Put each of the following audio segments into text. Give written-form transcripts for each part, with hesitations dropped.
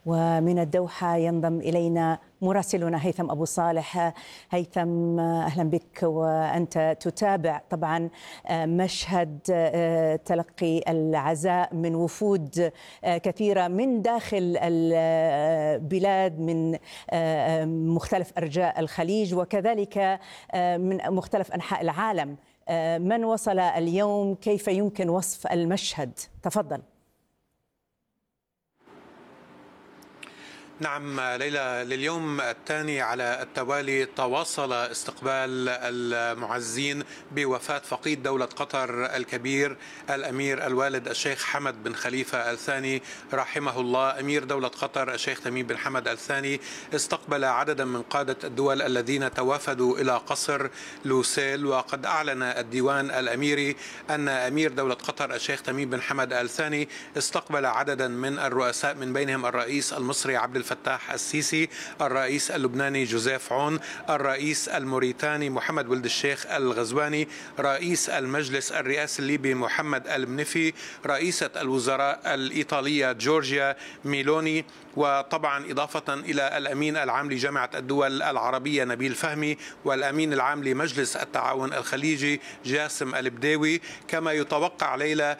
ومن الدوحة ينضم إلينا مراسلنا هيثم أبو صالح. هيثم، أهلا بك، وأنت تتابع طبعا مشهد تلقي العزاء من وفود كثيرة من داخل البلاد، من مختلف أرجاء الخليج وكذلك من مختلف أنحاء العالم. من وصل اليوم؟ كيف يمكن وصف المشهد؟ تفضل. نعم ليلى، لليوم الثاني على التوالي تواصل استقبال المعزين بوفاة فقيد دولة قطر الكبير الأمير الوالد الشيخ حمد بن خليفة الثاني رحمه الله. أمير دولة قطر الشيخ تميم بن حمد الثاني استقبل عددا من قادة الدول الذين توافدوا إلى قصر لوسيل، وقد أعلن الديوان الأميري أن أمير دولة قطر الشيخ تميم بن حمد الثاني استقبل عددا من الرؤساء، من بينهم الرئيس المصري عبد الفتاح السيسي، الرئيس اللبناني جوزيف عون، الرئيس الموريتاني محمد ولد الشيخ الغزواني، رئيس المجلس الرئاسي الليبي محمد المنفي، رئيسة الوزراء الإيطالية جورجيا ميلوني، وطبعا إضافة إلى الأمين العام لجامعة الدول العربية نبيل فهمي، والأمين العام لمجلس التعاون الخليجي جاسم البديوي. كما يتوقع ليلى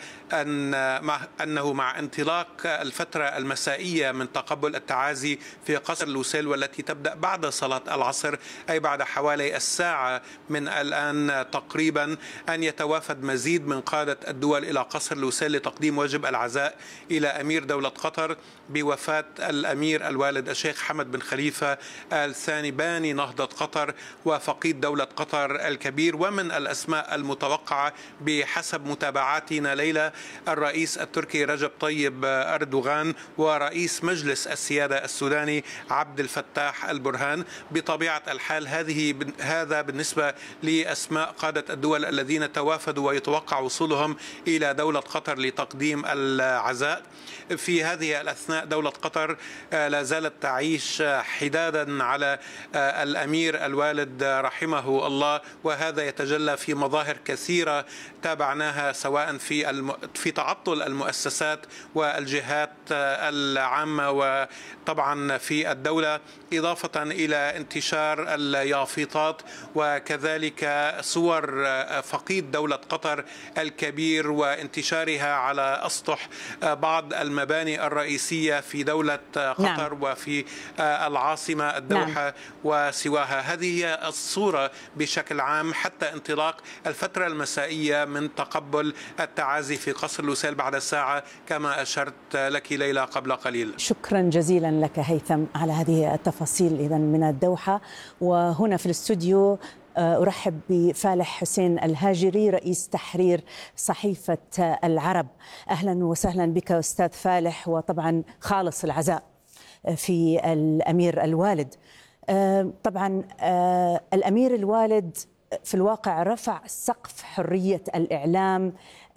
أنه مع انطلاق الفترة المسائية من تقبل التعازي في قصر لوسيل، والتي تبدأ بعد صلاة العصر أي بعد حوالي الساعة من الآن تقريبا، أن يتوافد مزيد من قادة الدول إلى قصر لوسيل لتقديم واجب العزاء إلى أمير دولة قطر بوفاة الأمير الوالد الشيخ حمد بن خليفة الثاني باني نهضة قطر وفقيد دولة قطر الكبير. ومن الأسماء المتوقعة بحسب متابعاتنا ليلى الرئيس التركي رجب طيب أردوغان، ورئيس مجلس السيادة السوداني عبد الفتاح البرهان. بطبيعة الحال هذا بالنسبة لأسماء قادة الدول الذين توافدوا ويتوقع وصولهم إلى دولة قطر لتقديم العزاء. في هذه الأثناء دولة قطر لا زالت تعيش حدادا على الأمير الوالد رحمه الله، وهذا يتجلى في مظاهر كثيرة تابعناها، سواء في تعطل المؤسسات والجهات العامة وطبعا في الدولة، إضافة إلى انتشار اليافطات وكذلك صور فقيد دولة قطر الكبير وانتشارها على أسطح بعض المباني الرئيسية في دولة قطر. نعم. وفي العاصمة الدوحة. نعم. وسواها. هذه هي الصورة بشكل عام حتى انطلاق الفترة المسائية من تقبل التعازي في قصر لوسيل بعد الساعة، كما أشرت لك ليلى قبل قليل. شكرا جزيلا لك هيثم على هذه التفاصيل إذن من الدوحة. وهنا في الاستوديو أرحب بفالح حسين الهاجري، رئيس تحرير صحيفة العرب. أهلا وسهلا بك أستاذ فالح، وطبعا خالص العزاء في الأمير الوالد. طبعا الأمير الوالد في الواقع رفع سقف حرية الإعلام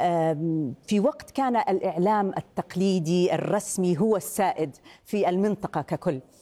في وقت كان الإعلام التقليدي الرسمي هو السائد في المنطقة ككل.